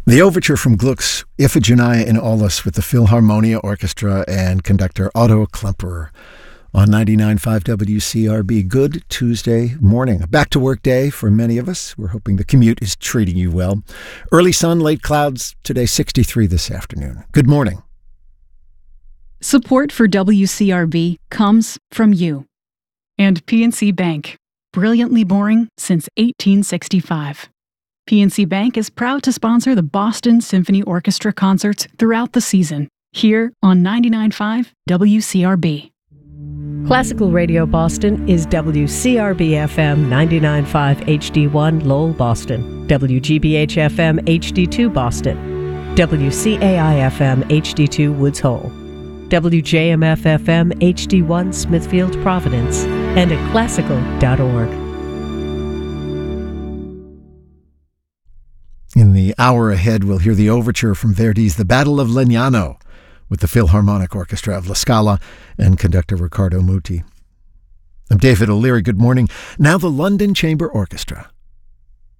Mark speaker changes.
Speaker 1: The overture from Gluck's Iphigenia in Aulis with the Philharmonia Orchestra and conductor Otto Klemperer on 99.5 WCRB. Good Tuesday morning. A back-to-work day for many of us. We're hoping the commute is treating you well. Early sun, late clouds. Today, 63 this afternoon. Good morning.
Speaker 2: Support for WCRB comes from you and PNC Bank. Brilliantly boring since 1865. PNC Bank is proud to sponsor the Boston Symphony Orchestra concerts throughout the season, here on 99.5 WCRB.
Speaker 3: Classical Radio Boston is WCRB-FM 99.5 HD1 Lowell, Boston, WGBH-FM HD2 Boston, WCAI-FM HD2 Woods Hole, WJMF-FM HD1 Smithfield, Providence, and at classical.org.
Speaker 1: In the hour ahead, we'll hear the overture from Verdi's The Battle of Legnano with the Philharmonic Orchestra of La Scala and conductor Riccardo Muti. I'm David O'Leary. Good morning. Now the London Chamber Orchestra